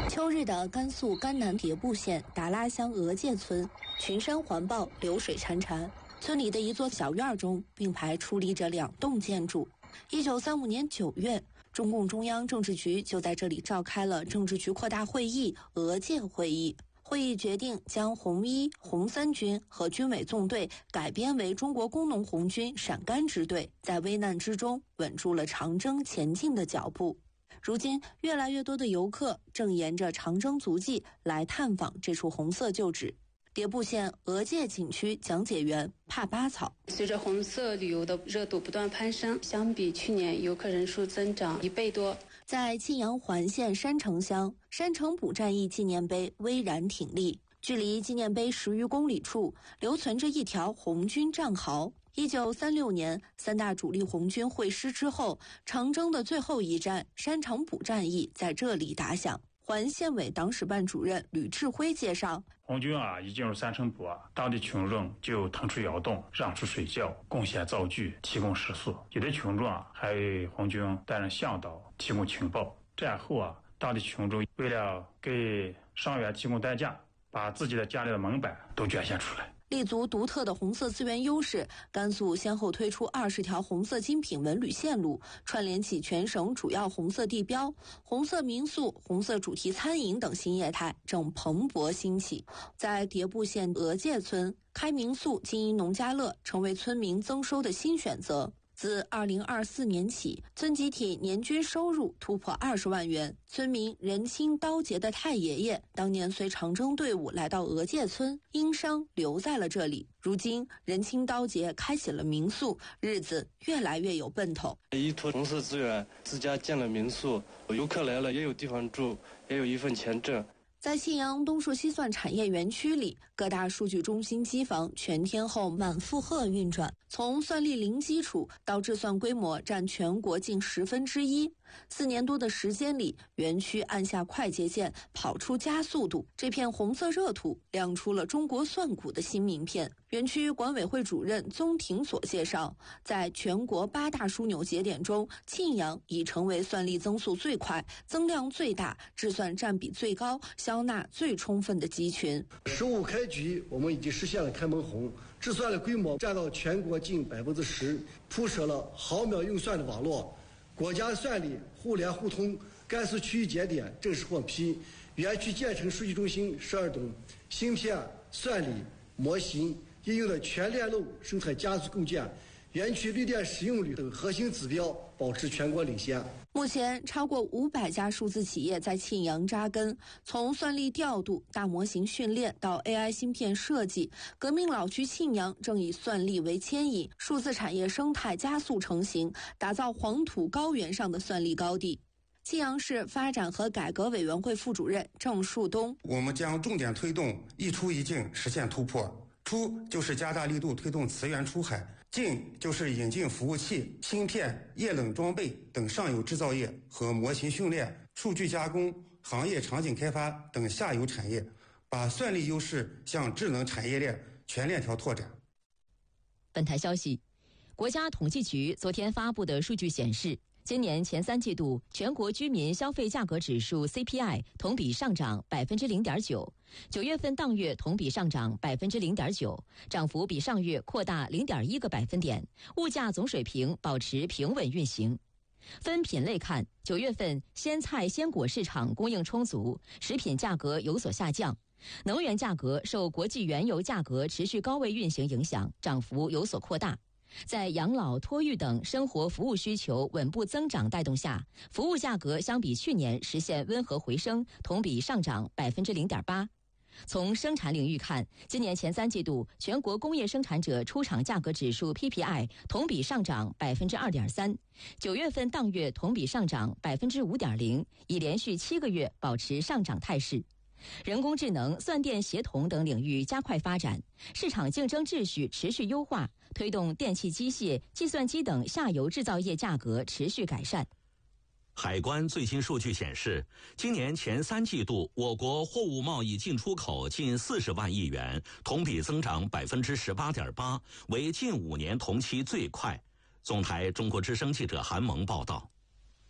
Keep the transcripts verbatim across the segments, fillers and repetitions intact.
秋日的甘肃甘南迭部县达拉乡额界村，群山环抱，流水潺潺。村里的一座小院中并排矗立着两栋建筑。一九三五年九月，中共中央政治局就在这里召开了政治局扩大会议额界会议。会议决定将红一、红三军和军委纵队改编为中国工农红军陕甘支队，在危难之中稳住了长征前进的脚步。如今，越来越多的游客正沿着长征足迹来探访这处红色旧址。迭部县额界景区讲解员帕巴草： 随着红色旅游的热度不断攀升，相比去年游客人数增长一倍多。 在沁阳环县山城乡，山城堡战役纪念碑巍然挺立，距离纪念碑十余公里处留存着一条红军战壕。一九三六年，三大主力红军会师之后，长征的最后一战山城堡战役在这里打响。环县委党史办主任吕志辉介绍： 红军啊一进入三城堡啊，当地群众就腾出窑洞，让出水窖，贡献灶具，提供食宿。有的群众啊还为红军担任向导，提供情报。战后啊，当地群众为了给伤员提供担架，把自己的家里的门板都捐献出来。 立足独特的红色资源优势，甘肃先后推出二十条红色精品文旅线路，串联起全省主要红色地标，红色民宿、红色主题餐饮等新业态正蓬勃兴起。在迭部县额界村，开民宿经营农家乐成为村民增收的新选择。自二零二四年起，村集体年均收入突破二十万元。村民仁清刀节的太爷爷当年随长征队伍来到额界村，因伤留在了这里。如今仁清刀节开启了民宿，日子越来越有奔头。 依托红色资源，自家建了民宿，游客来了也有地方住，也有一份钱挣。 在信阳东数西算产业园区里，各大数据中心机房全天候满负荷运转，从算力零基础到制算规模占全国近十分之一。四年多的时间里，园区按下快捷键，跑出加速度。这片红色热土亮出了中国算股的新名片。园区管委会主任宗廷所介绍，在全国八大枢纽节点中，沁阳已成为算力增速最快、增量最大、制算占比最高、消纳最充分的集群。 十五开局，我们已经实现了开门红，制算的规模占到全国近百分之十，铺设了毫秒运算的网络。国家算力互联互通，甘肃区域节点正式获批，园区建成数据中心十二栋，芯片、算力、模型应用的全链路生产加速构建，园区绿电使用率等核心指标保持全国领先。 目前，超过五百家数字企业在沁阳扎根，从算力调度、大模型训练到 A I 芯片设计，革命老区沁阳正以算力为牵引，数字产业生态加速成型，打造黄土高原上的算力高地。沁阳市发展和改革委员会副主任郑树东： 我们将重点推动一出一进实现突破。出就是加大力度推动磁源出海，进就是引进服务器、芯片、液冷装备等上游制造业和模型训练、数据加工、行业场景开发等下游产业，把算力优势向智能产业链全链条拓展。 本台消息，国家统计局昨天发布的数据显示，今年前三季度全国居民消费价格指数 C P I 同比上涨百分之零点九，九月份当月同比上涨百分之零点九，涨幅比上月扩大零点一个百分点，物价总水平保持平稳运行。分品类看，九月份鲜菜鲜果市场供应充足，食品价格有所下降。能源价格受国际原油价格持续高位运行影响，涨幅有所扩大。在养老、托育等生活服务需求稳步增长带动下，服务价格相比去年实现温和回升，同比上涨百分之零点八。从生产领域看，今年前三季度全国工业生产者出厂价格指数 P P I 同比上涨百分之二点三，九月份当月同比上涨百分之五点零，已连续七个月保持上涨态势。人工智能、算电协同等领域加快发展，市场竞争秩序持续优化，推动电气机械、计算机等下游制造业价格持续改善。 海关最新数据显示，今年前三季度我国货物贸易进出口近四十万亿元，同比增长百分之十八点八，为近五年同期最快。总台中国之声记者韩萌报道。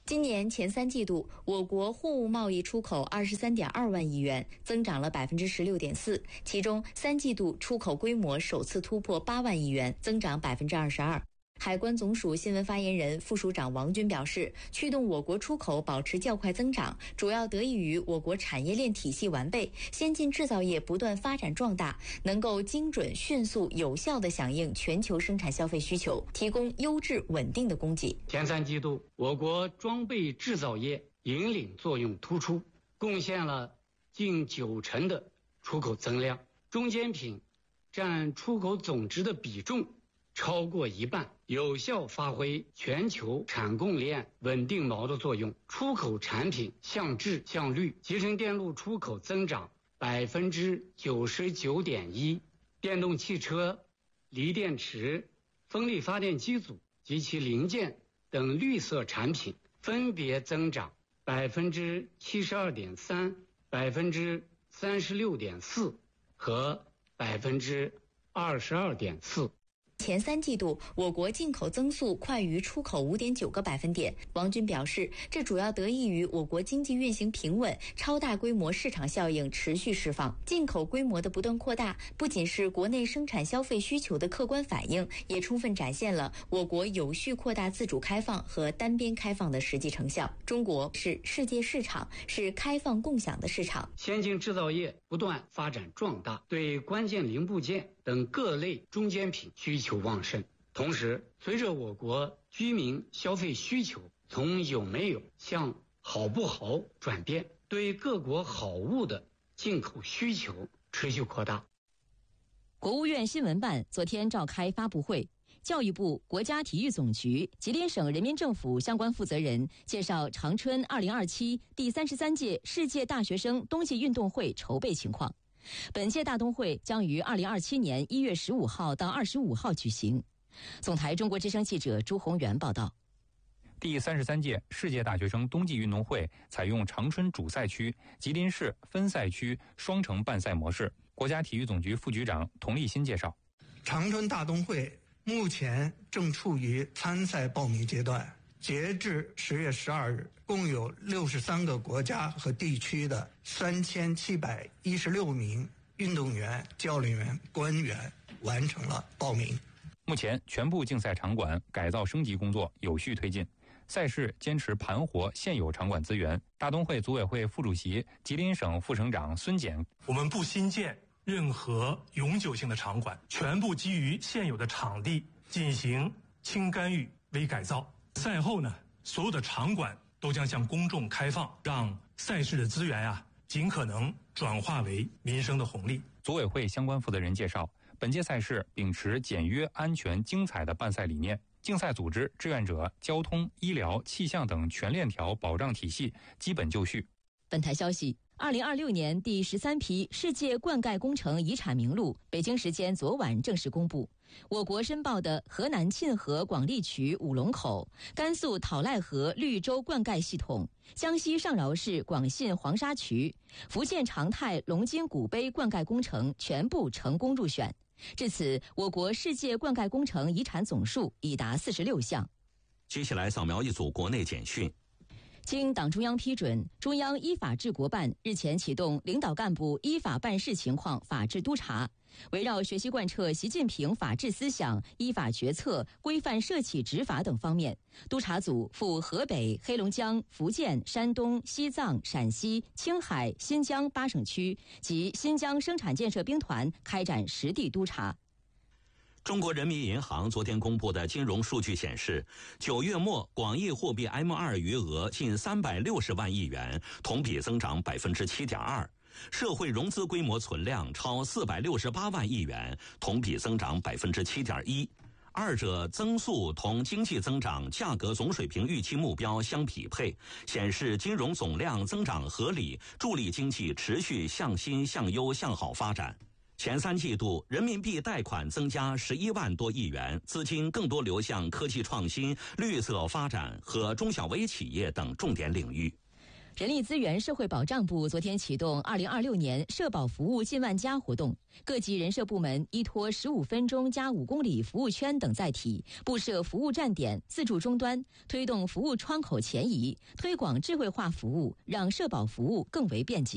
今年前三季度，我国货物贸易出口二十三点二万亿元，增长了百分之十六点四。其中，三季度出口规模首次突破八万亿元，增长百分之二十二。海关总署新闻发言人、副署长王军表示，驱动我国出口保持较快增长，主要得益于我国产业链体系完备，先进制造业不断发展壮大，能够精准、迅速、有效地响应全球生产消费需求，提供优质稳定的供给。 前三季度，我国装备制造业引领作用突出，贡献了近九成的出口增量，中间品占出口总值的比重超过一半，有效发挥全球产供链稳定锚的作用。出口产品向质向率，集成电路出口增长百分之九十九点一，电动汽车、锂电池、风力发电机组及其零件等绿色产品分别增长百分之七十二点三、百分之三十六点四和百分之二十二点四。 前三季度，我国进口增速快于出口五点九个百分点。王军表示，这主要得益于我国经济运行平稳，超大规模市场效应持续释放。进口规模的不断扩大，不仅是国内生产消费需求的客观反映，也充分展现了我国有序扩大自主开放和单边开放的实际成效。中国是世界市场，是开放共享的市场。 先进制造业不断发展壮大，对关键零部件等各类中间品需求旺盛。同时，随着我国居民消费需求从有没有向好不好转变，对各国好物的进口需求持续扩大。 国务院新闻办昨天召开发布会，教育部、国家体育总局、吉林省人民政府相关负责人介绍长春二零二七第三十三届世界大学生冬季运动会筹备情况。本届大冬会将于二零二七年一月十五号到二十五号举行。总台中国之声记者朱宏元报道。 第三十三届世界大学生冬季运动会采用长春主赛区、吉林市分赛区双城办赛模式。国家体育总局副局长童立新介绍， 长春大冬会目前正处于参赛报名阶段，截至十月十二日，共有六十三个国家和地区的三千七百一十六名运动员、教练员、官员完成了报名。 目前，全部竞赛场馆改造升级工作有序推进，赛事坚持盘活现有场馆资源。大冬会组委会副主席、吉林省副省长孙简， 我们不新建任何永久性的场馆，全部基于现有的场地进行轻干预、微改造。赛后呢，所有的场馆都将向公众开放，让赛事的资源啊尽可能转化为民生的红利。 组委会相关负责人介绍，本届赛事秉持简约、安全、精彩的办赛理念，竞赛组织、志愿者、交通、医疗、气象等全链条保障体系基本就绪。 本台消息，二零二六年第十三批世界灌溉工程遗产名录，北京时间昨晚正式公布。我国申报的河南沁河广利渠五龙口、甘肃讨赖河绿洲灌溉系统、江西上饶市广信黄沙渠、福建长泰龙津古碑灌溉工程全部成功入选。至此，我国世界灌溉工程遗产总数已达四十六项。 接下来扫描一组国内简讯。 经党中央批准，中央依法治国办日前启动领导干部依法办事情况法治督查，围绕学习贯彻习近平法治思想、依法决策、规范涉企执法等方面，督查组赴河北、黑龙江、福建、山东、西藏、陕西、青海、新疆八省区及新疆生产建设兵团开展实地督查。 中国人民银行昨天公布的金融数据显示，九月末广义货币 M 二 余额近三百六十万亿元，同比增长百分之七点二。社会融资规模存量超四百六十八万亿元，同比增长百分之七点一。二者增速同经济增长价格总水平预期目标相匹配，显示金融总量增长合理，助力经济持续向新向优向好发展。前三季度人民币贷款增加十一万多亿元，资金更多流向科技创新、绿色发展和中小微企业等重点领域。 人力资源社会保障部昨天启动二零二六年社保服务近万家活动，各级人社部门依托十五分钟加五公里服务圈等载体，布设服务站点、自助终端，推动服务窗口前移，推广智慧化服务，让社保服务更为便捷。